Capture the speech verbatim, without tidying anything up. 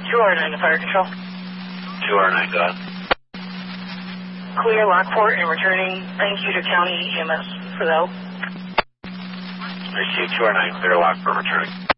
two R nine to Fire Control. two R nine, go ahead. Clear Lockport and returning. Thank you to County E M S for the help. I see two R nine, clear Lockport, returning.